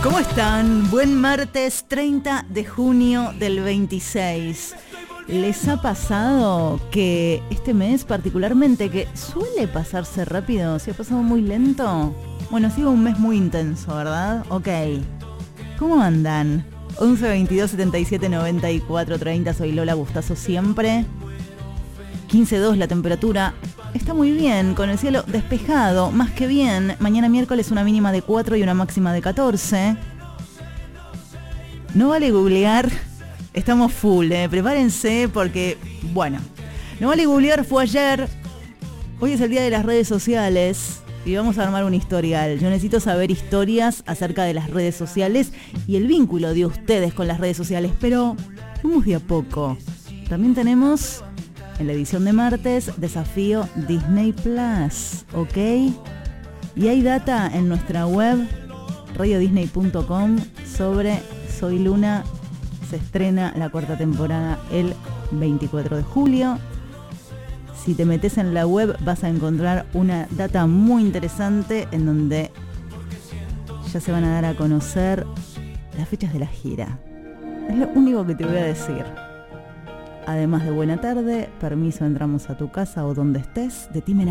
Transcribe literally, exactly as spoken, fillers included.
¿Cómo están? Buen martes treinta de junio del veintiséis. ¿Les ha pasado que este mes particularmente, que suele pasarse rápido, se ha pasado muy lento? Bueno, ha sido un mes muy intenso, ¿verdad? Ok. ¿Cómo andan? once veintidós setenta y siete noventa y cuatro treinta, soy Lola Bustazo siempre. quince dos la temperatura. Está muy bien, con el cielo despejado, más que bien. Mañana miércoles una mínima de cuatro y una máxima de catorce. No vale googlear, estamos full, eh. Prepárense porque, bueno, no vale googlear, fue ayer. Hoy es el día de las redes sociales y vamos a armar un historial. Yo necesito saber historias acerca de las redes sociales y el vínculo de ustedes con las redes sociales, pero vamos de a poco. También tenemos en la edición de martes desafío Disney Plus, ¿ok? Y hay data en nuestra web radio disney punto com sobre Soy Luna. Se estrena la cuarta temporada el veinticuatro de julio. Si te metes en la web vas a encontrar una data muy interesante en donde ya se van a dar a conocer las fechas de la gira. Es lo único que te voy a decir. Además de buena tarde, permiso, entramos a tu casa o donde estés, de ti me enamoré.